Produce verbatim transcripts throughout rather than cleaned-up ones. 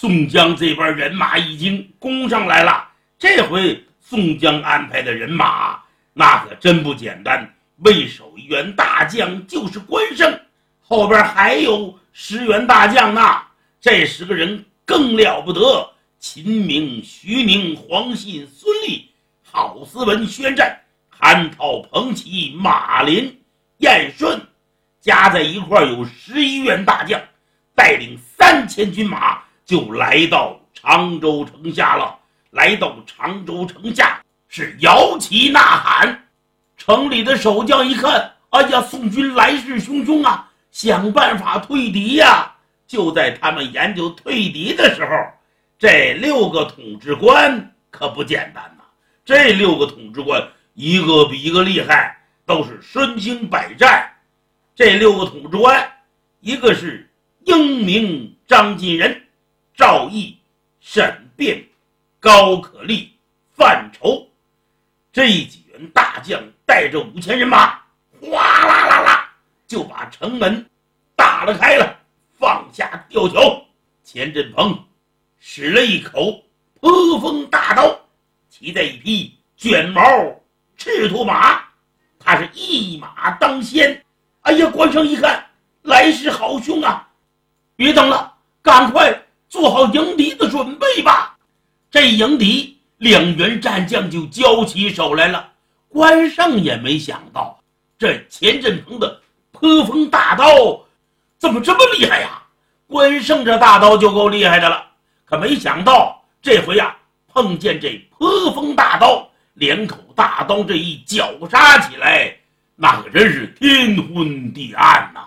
宋江这边人马已经攻上来了，这回宋江安排的人马那可真不简单，为首一员大将就是关胜，后边还有十员大将呢。这十个人更了不得，秦明、徐宁、黄信、孙立、郝思文、宣战、韩涛、彭祺、马林、燕顺，加在一块有十一员大将，带领三千军马就来到常州城下了。来到常州城下是摇旗呐喊，城里的守将一看，哎呀，宋军来势汹汹啊，想办法退敌呀。就在他们研究退敌的时候，这六个统治官可不简单呐。这六个统治官一个比一个厉害，都是身经百战。这六个统治官，一个是英明张进仁、赵毅、沈辩、高可立、范畴，这几员大将带着五千人马，哗啦啦啦就把城门打了开了，放下吊桥。钱振鹏使了一口破风大刀，骑在一匹卷毛赤兔马，他是一马当先。哎呀，关胜一看来势好凶啊，别等了，赶快做好迎敌的准备吧。这迎敌，两员战将就交起手来了。关胜也没想到这钱振鹏的破风大刀怎么这么厉害呀？关胜这大刀就够厉害的了，可没想到这回啊，碰见这破风大刀，两口大刀这一绞杀起来，那可真是天昏地暗呐、啊！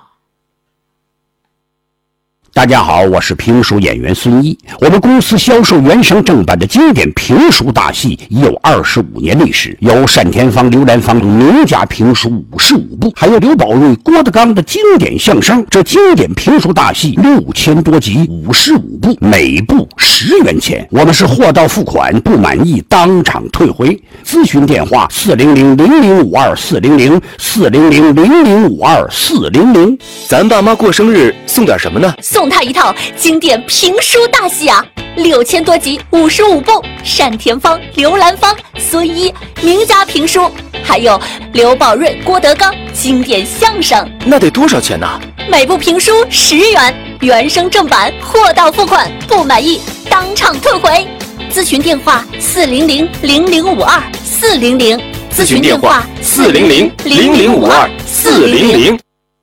大家好，我是评书演员孙一。我们公司销售原声正版的经典评书大戏已有二十五年历史，有单田芳、刘兰芳名家评书五十五部，还有刘宝瑞、郭德纲的经典相声。这经典评书大戏六千多集，五十五部，每部十元钱。我们是货到付款，不满意当场退回。咨询电话：四零零零零五二四零零四零零零零五二四零零。 咱爸妈过生日送点什么呢？ 送他一套经典评书大戏啊，六千多集，五十五部，单田芳、刘兰芳、孙一名家评书，还有刘宝瑞、郭德纲经典相声。 那得多少钱呢？ 每部评书十元，原声正版，货到付款，不满意当场退回。咨询电话：四零零零零五二四零零。 咨询电话：四零零零零五二四零零。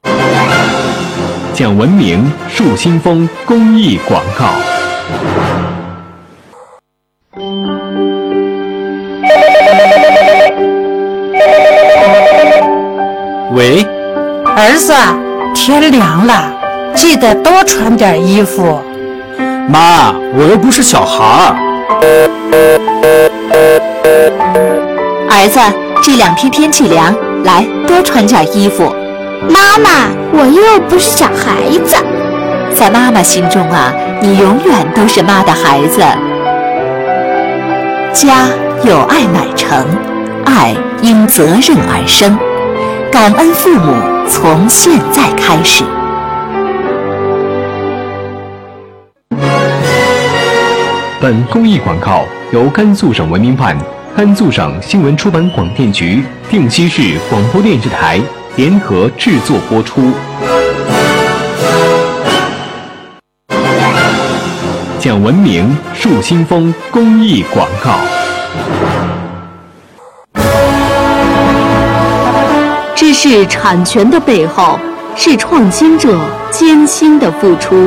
讲文明树新风公益广告。 喂， 儿子，天凉了，记得多穿点衣服。 妈，我又不是小孩儿。 儿子，这两天天气凉，来多穿点衣服。 妈妈，我又不是小孩子。 在妈妈心中啊，你永远都是妈的孩子。家有爱乃成，爱因责任而生。感恩父母，从现在开始。 本公益广告由甘肃省文明办、甘肃省新闻出版广电局、定西市广播电视台联合制作播出。讲文明树新风公益广告。 知识产权的背后，是创新者艰辛的付出。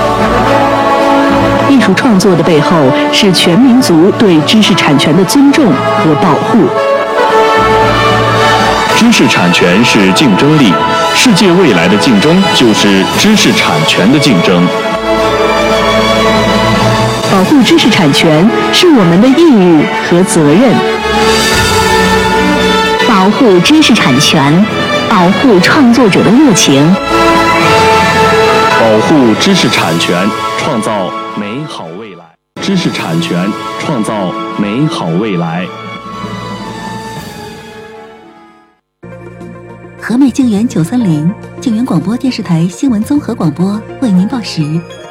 艺术创作的背后，是全民族对知识产权的尊重和保护。 知识产权是竞争力，世界未来的竞争就是知识产权的竞争。 保护知识产权是我们的义务和责任。 保护知识产权，保护创作者的热情。 保护知识产权，创造美好未来。知识产权，创造美好未来。 和美静园九三零，静园广播电视台新闻综合广播为您报时